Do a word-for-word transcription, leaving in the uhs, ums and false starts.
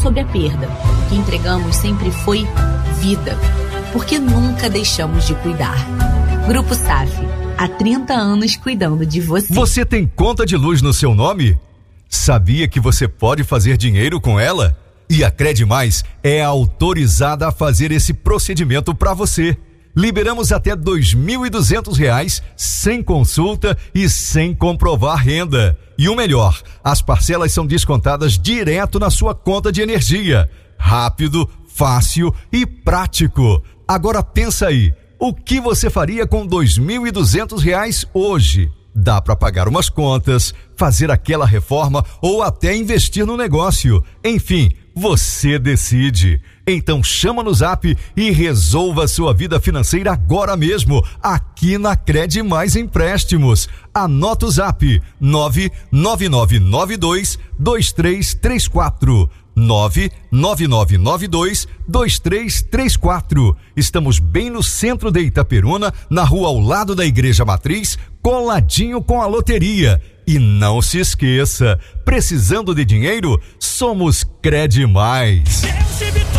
sobre a perda. O que entregamos sempre foi vida, porque nunca deixamos de cuidar. Grupo S A F, há trinta anos cuidando de você. Você tem conta de luz no seu nome? Sabia que você pode fazer dinheiro com ela? E a Credmais é autorizada a fazer esse procedimento para você. Liberamos até dois mil e duzentos reais sem consulta e sem comprovar renda. E o melhor, as parcelas são descontadas direto na sua conta de energia. Rápido, fácil e prático. Agora pensa aí, o que você faria com dois mil e duzentos reais hoje? Dá para pagar umas contas, fazer aquela reforma ou até investir no negócio. Enfim, você decide. Então chama no Zap e resolva sua vida financeira agora mesmo, aqui na Credmais Empréstimos. Anota o Zap: nove nove nove nove dois dois três três quatro. nove nove nove nove dois dois três três quatro. Estamos bem no centro de Itaperuna, na rua ao lado da Igreja Matriz, coladinho com a loteria. E não se esqueça, precisando de dinheiro, somos Credmais.